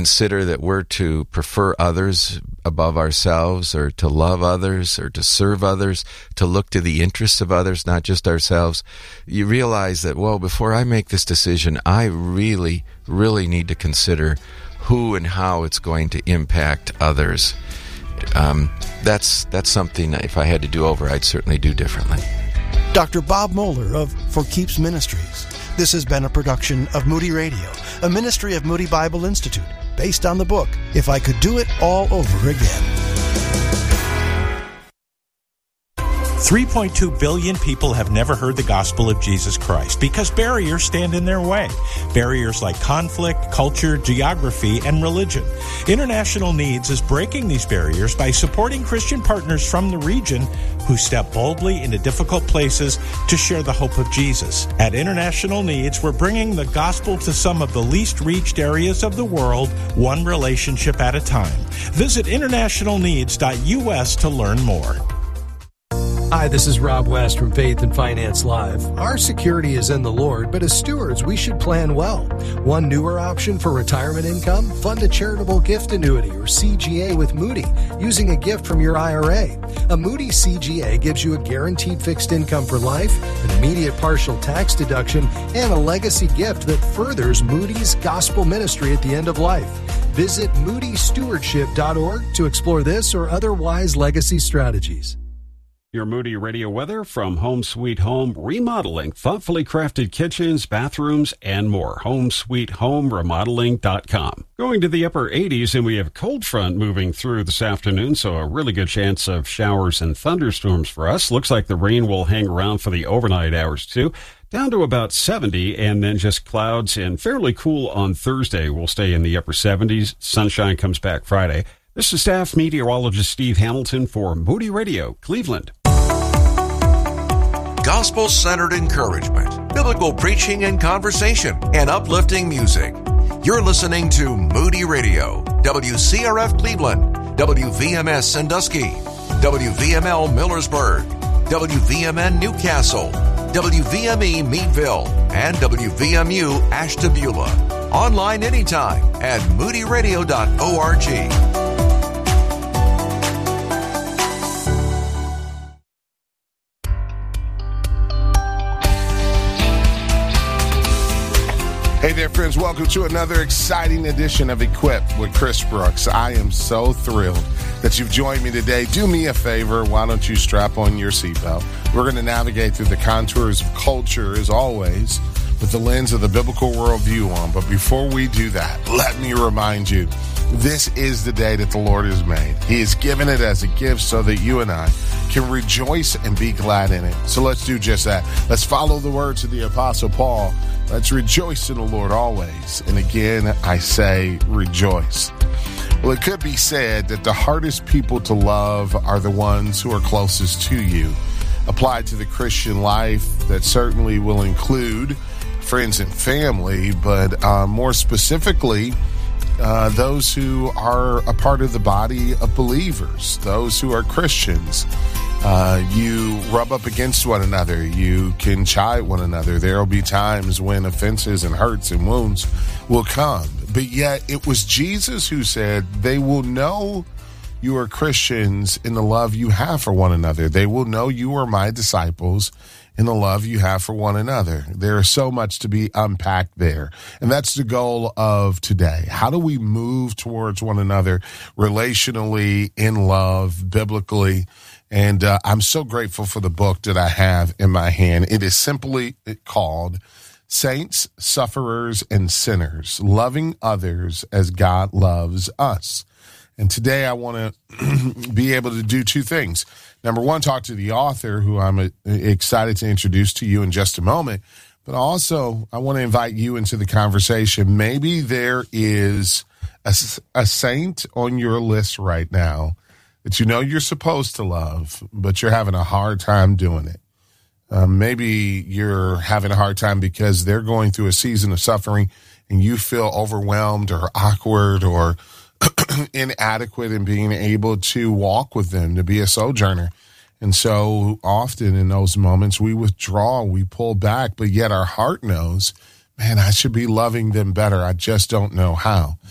consider that we're to prefer others above ourselves, or to love others, or to serve others, to look to the interests of others, not just ourselves, you realize that, well, before I make this decision, I really, really need to consider who and how it's going to impact others. That's something, if I had to do over, I'd certainly do differently. Dr. Bob Moeller of For Keeps Ministries. This has been a production of Moody Radio, a ministry of Moody Bible Institute, based on the book, If I Could Do It All Over Again. 3.2 billion people have never heard the gospel of Jesus Christ because barriers stand in their way. Barriers like conflict, culture, geography, and religion. International Needs is breaking these barriers by supporting Christian partners from the region who step boldly into difficult places to share the hope of Jesus. At International Needs, we're bringing the gospel to some of the least reached areas of the world, one relationship at a time. Visit internationalneeds.us to learn more. Hi, this is Rob West from Faith and Finance Live. Our security is in the Lord, but as stewards, we should plan well. One newer option for retirement income? Fund a charitable gift annuity, or CGA, with Moody, using a gift from your IRA. A Moody CGA gives you a guaranteed fixed income for life, an immediate partial tax deduction, and a legacy gift that furthers Moody's gospel ministry at the end of life. Visit moodystewardship.org to explore this or other wise legacy strategies. Your Moody Radio weather from Home Sweet Home Remodeling. Thoughtfully crafted kitchens, bathrooms, and more. HomeSweetHomeRemodeling.com. Going to the upper 80s, and we have a cold front moving through this afternoon, so a really good chance of showers and thunderstorms for us. Looks like the rain will hang around for the overnight hours, too. Down to about 70, and then just clouds and fairly cool on Thursday. We'll stay in the upper 70s. Sunshine comes back Friday. This is staff meteorologist Steve Hamilton for Moody Radio, Cleveland. Gospel-centered encouragement, biblical preaching and conversation, and uplifting music. You're listening to Moody Radio, WCRF Cleveland, WVMS Sandusky, WVML Millersburg, WVMN Newcastle, WVME Meadville, and WVMU Ashtabula. Online anytime at moodyradio.org. Hey there, friends. Welcome to another exciting edition of Equipped with Chris Brooks. I am so thrilled that you've joined me today. Do me a favor. Why don't you strap on your seatbelt? We're going to navigate through the contours of culture, as always, with the lens of the biblical worldview on. But before we do that, let me remind you, this is the day that the Lord has made. He has given it as a gift so that you and I can rejoice and be glad in it. So let's do just that. Let's follow the words of the Apostle Paul. Let's rejoice in the Lord always. And again, I say rejoice. Well, it could be said that the hardest people to love are the ones who are closest to you. Applied to the Christian life, that certainly will include friends and family, but more specifically, those who are a part of the body of believers, those who are Christians. You rub up against one another. You can chide one another. There will be times when offenses and hurts and wounds will come. But yet it was Jesus who said, they will know you are Christians in the love you have for one another. They will know you are my disciples in the love you have for one another. There is so much to be unpacked there. And that's the goal of today. How do we move towards one another relationally, in love, biblically? And I'm so grateful for the book that I have in my hand. It is simply called Saints, Sufferers, and Sinners, Loving Others as God Loves Us. And today I want to be able to do two things. Number one, talk to the author, who I'm excited to introduce to you in just a moment. But also, I want to invite you into the conversation. Maybe there is a saint on your list right now that you know you're supposed to love, but you're having a hard time doing it. Maybe you're having a hard time because they're going through a season of suffering and you feel overwhelmed or awkward or inadequate in being able to walk with them, to be a sojourner. And so often in those moments, we withdraw, we pull back, but yet our heart knows, man, I should be loving them better. I just don't know how.